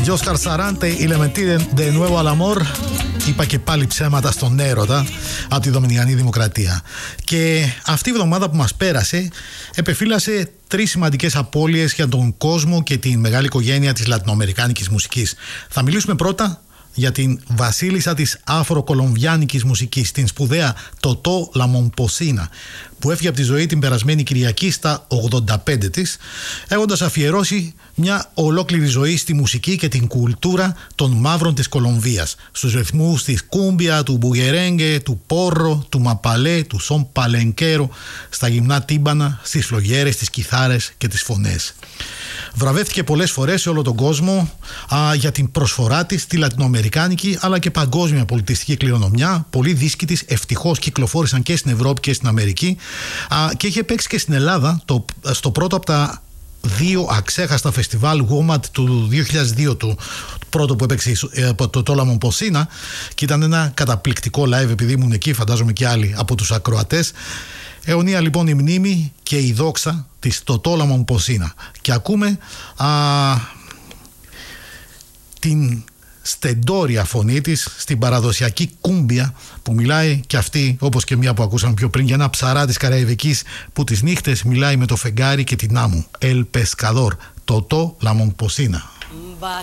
Oscar Sarante, η Λεμεντή de Nuevo al Amor. Είπα και πάλι ψέματα στον έρωτα από τη Δομινικανή Δημοκρατία. Και αυτή η εβδομάδα που μας πέρασε επεφύλασε 3 σημαντικές απώλειες για τον κόσμο και την μεγάλη οικογένεια της λατινοαμερικάνικης μουσικής. Θα μιλήσουμε πρώτα για την βασίλισσα της αφροκολομβιάνικης μουσικής, την σπουδαία Τοτό Λαμονποσίνα, που έφυγε από τη ζωή την περασμένη Κυριακή στα 85 της, έχοντας αφιερώσει μια ολόκληρη ζωή στη μουσική και την κουλτούρα των μαύρων της Κολομβίας, στους ρυθμούς της κούμπια, του μπουγερέγκε, του πόρρο, του μαπαλέ, του σον παλενκέρο, στα γυμνά τύμπανα, στις φλογέρες, τις κιθάρες και τις φωνές. Βραβεύτηκε πολλές φορές σε όλο τον κόσμο για την προσφορά της στη λατινοαμερικάνικη αλλά και παγκόσμια πολιτιστική κληρονομιά. Πολλοί δίσκοι της ευτυχώς κυκλοφόρησαν και στην Ευρώπη και στην Αμερική, και είχε παίξει και στην Ελλάδα στο πρώτο από τα 2 αξέχαστα φεστιβάλ WOMAD του 2002, του πρώτο που έπαιξε το Τόλα Μομποσίνα, και ήταν ένα καταπληκτικό live, επειδή ήμουν εκεί, φαντάζομαι και άλλοι από τους ακροατές. Αιωνία λοιπόν η μνήμη και η δόξα της Τοτό Μομποσίνα. Και ακούμε την στεντόρια φωνή της στην παραδοσιακή κούμπια, που μιλάει και αυτή, όπως και μία που ακούσαμε πιο πριν, για ένα ψαρά της Καραϊβικής που τις νύχτες μιλάει με το φεγγάρι και την άμμο. El Pescador, Τοτό Μομποσίνα.